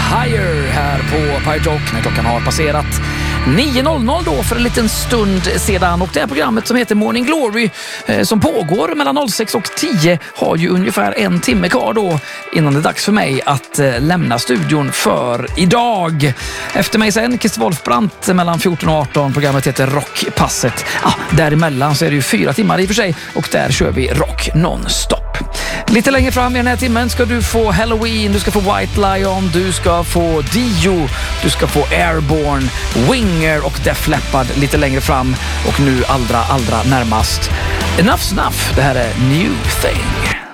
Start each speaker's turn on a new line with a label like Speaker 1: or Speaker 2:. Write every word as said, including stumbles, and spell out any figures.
Speaker 1: Higher här på Pirate Rock när klockan har passerat nio noll noll då för en liten stund sedan. Och det här programmet som heter Morning Glory eh, som pågår mellan noll sex och tio har ju ungefär en timme kvar då innan det är dags för mig att eh, lämna studion för idag. Efter mig sen Christer Wolfbrandt mellan fjorton och arton. Programmet heter Rockpasset. Ah, däremellan så är det ju fyra timmar i och för sig och där kör vi rock nonstop. Lite längre fram i den här timmen ska du få Halloween, du ska få White Lion, du ska få Dio, du ska få Airborne, Winger och Def Leppard lite längre fram. Och nu allra, allra närmast Enough Snuff. Det här är New Thing.